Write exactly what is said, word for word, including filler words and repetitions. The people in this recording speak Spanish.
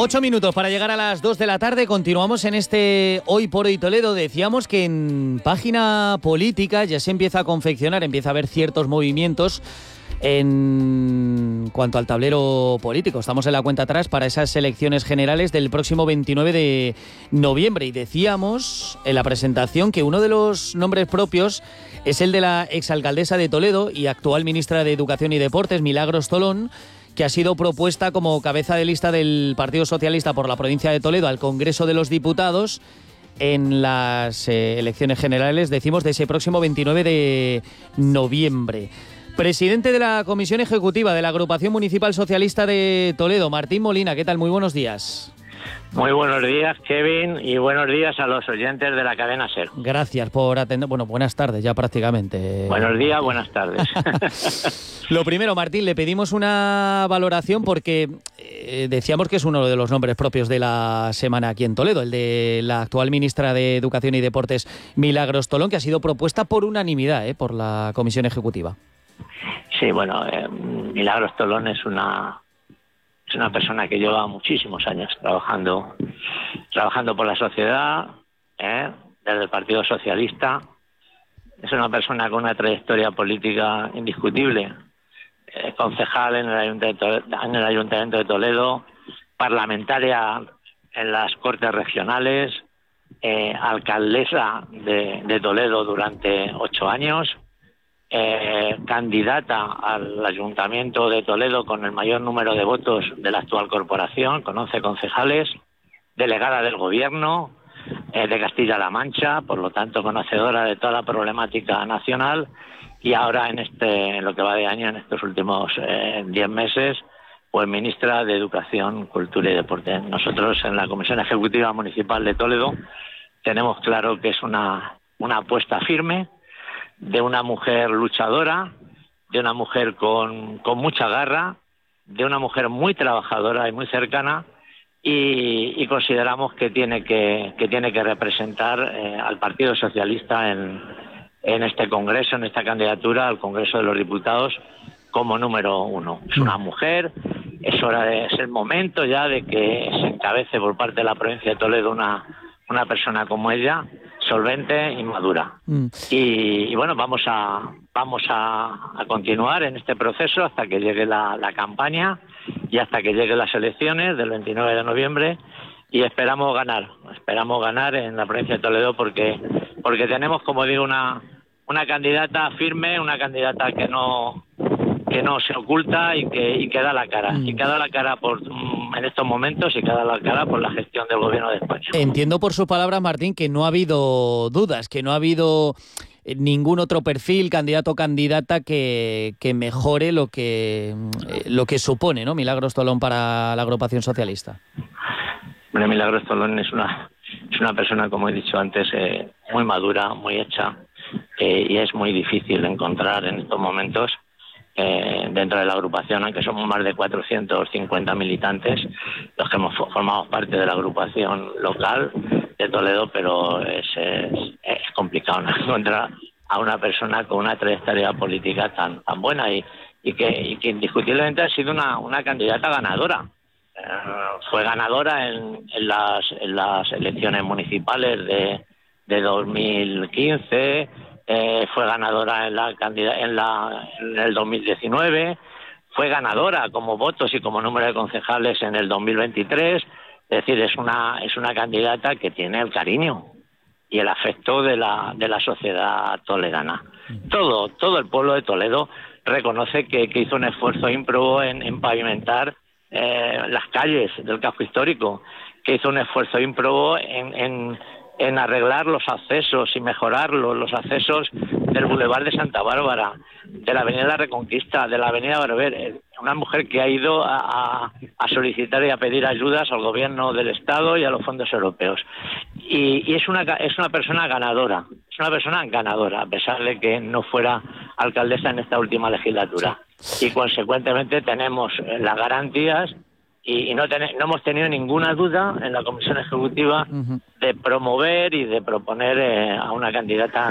Ocho minutos para llegar a las dos de la tarde. Continuamos en este Hoy por Hoy Toledo. Decíamos que en página política ya se empieza a confeccionar, empieza a haber ciertos movimientos en cuanto al tablero político. Estamos en la cuenta atrás para esas elecciones generales del próximo veintinueve de noviembre. Y decíamos en la presentación que uno de los nombres propios es el de la exalcaldesa de Toledo y actual ministra de Educación y Deportes, Milagros Tolón, que ha sido propuesta como cabeza de lista del Partido Socialista por la provincia de Toledo al Congreso de los Diputados en las eh, elecciones generales, decimos, de ese próximo veintinueve de noviembre. Presidente de la Comisión Ejecutiva de la Agrupación Municipal Socialista de Toledo, Martín Molina, ¿qué tal? Muy buenos días. Muy buenos días, Kevin, y buenos días a los oyentes de la cadena SER. Gracias por atender. Bueno, buenas tardes ya prácticamente. Buenos días, buenas tardes. Lo primero, Martín, le pedimos una valoración porque eh, decíamos que es uno de los nombres propios de la semana aquí en Toledo, el de la actual ministra de Educación y Deportes, Milagros Tolón, que ha sido propuesta por unanimidad eh, por la Comisión Ejecutiva. Sí, bueno, eh, Milagros Tolón es una... Es una persona que lleva muchísimos años trabajando, trabajando por la sociedad, ¿eh? desde el Partido Socialista. Es una persona con una trayectoria política indiscutible. Eh, concejal en el, Ayuntamiento de Toledo, en el Ayuntamiento de Toledo, parlamentaria en las Cortes Regionales, eh, alcaldesa de, de Toledo durante ocho años. Eh, candidata al Ayuntamiento de Toledo con el mayor número de votos de la actual corporación, con once concejales, delegada del Gobierno eh, de Castilla-La Mancha, por lo tanto conocedora de toda la problemática nacional, y ahora en este en lo que va de año, en estos últimos eh, diez meses, pues ministra de Educación, Cultura y Deporte. Nosotros en la Comisión Ejecutiva Municipal de Toledo tenemos claro que es una, una apuesta firme de una mujer luchadora, de una mujer con, con mucha garra, de una mujer muy trabajadora y muy cercana, y, y consideramos que tiene que, que tiene que representar eh, al Partido Socialista en, en este Congreso, en esta candidatura al Congreso de los Diputados como número uno. Es una mujer, es hora de, es el momento ya de que se encabece por parte de la provincia de Toledo una, una persona como ella, solvente y madura. Mm. Y, y bueno, vamos a vamos a, a continuar en este proceso hasta que llegue la, la campaña y hasta que lleguen las elecciones del veintinueve de noviembre, y esperamos ganar, esperamos ganar en la provincia de Toledo porque porque tenemos, como digo, una una candidata firme, una candidata que no que no se oculta y que y que da la cara, mm. y que da la cara por en estos momentos y que da la cara por la gestión del Gobierno de España. Entiendo por sus palabras, Martín, que no ha habido dudas, que no ha habido ningún otro perfil, candidato o candidata que, que mejore lo que lo que supone, ¿no?, Milagros Tolón para la agrupación socialista. Bueno, Milagros Tolón es una es una persona, como he dicho antes, eh, muy madura, muy hecha, eh, y es muy difícil encontrar en estos momentos Eh, dentro de la agrupación, aunque somos más de cuatrocientos cincuenta militantes los que hemos formado parte de la agrupación local de Toledo, pero es, es, es complicado, ¿no?, encontrar a una persona con una trayectoria política tan tan buena y, y, que, y que indiscutiblemente ha sido una, una candidata ganadora. Eh, fue ganadora en, en, las, en las elecciones municipales de, de dos mil quince. Eh, fue ganadora en la en la en el dos mil diecinueve, fue ganadora como votos y como número de concejales en el dos mil veintitrés. Es decir, es una es una candidata que tiene el cariño y el afecto de la de la sociedad toledana. Todo todo el pueblo de Toledo reconoce que, que hizo un esfuerzo ímprobo en, en pavimentar eh, las calles del casco histórico, que hizo un esfuerzo ímprobo en, en en arreglar los accesos y mejorar los, los accesos del Boulevard de Santa Bárbara, de la Avenida Reconquista, de la Avenida Barber. Una mujer que ha ido a, a, a solicitar y a pedir ayudas al Gobierno del Estado y a los fondos europeos. Y, y es una es una persona ganadora, es una persona ganadora, a pesar de que no fuera alcaldesa en esta última legislatura. Y consecuentemente tenemos las garantías y, y no, ten, no hemos tenido ninguna duda en la Comisión Ejecutiva uh-huh. de promover y de proponer eh, a una candidata